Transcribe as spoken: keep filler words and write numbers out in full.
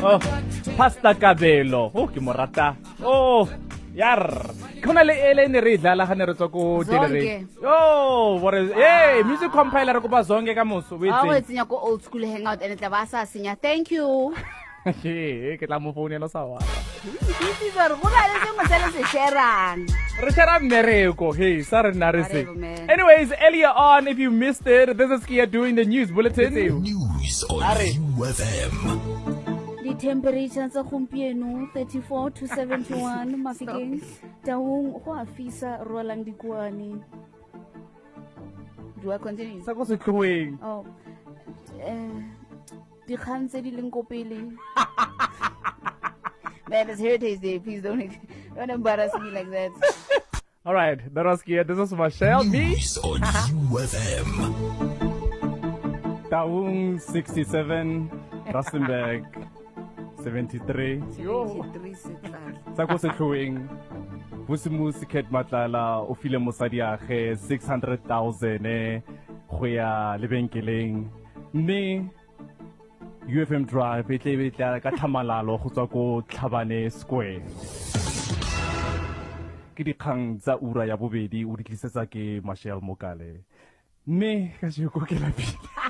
Oh, Pasta Cabello. Oh, ke morata. Oh, yar. Kona le ele ne re dlala gane re tswa ko Delere. Oh, what is hey, music compiler go ba zonke ka moso. We tsi. Ah, we tsenya ko old school hangout and tla ba sa senya. Thank you. Hey, ke tla mo phone ela sa wa. This is a go la le sengwe se le se shareang. Re share mmereko. Hey, sorry na re se. Anyways, earlier on, if you missed it, this is Kia doing the news bulletin. News on U F M. The temperature tsa gompieno thirty-four to seventy-one Mafikeng. Taung go a fisa rolang dikwane. Do I continue? Sa go se tloeng. Oh. Eh di kgang tse di leng ko pele. Man, it's Heritage Day. Please don't don't embarrass me like that. All right, that was Kia. This is Michelle. News on U F M. Taung sixty-seven, Rustenburg seventy-three. seventy-three Sa go se tloeng. Busimusi Ket Matlala o file mosadi age six hundred thousand eh go ya lebenkeleng. Mme U F M Drive e tle be tla ka tlhamalalo go tswa ko Tlhabane Square. Ke dikgang tsa ura ya bobedi o di tlisetsa ke Marshall Mokale. Mme ka se go ke la pele.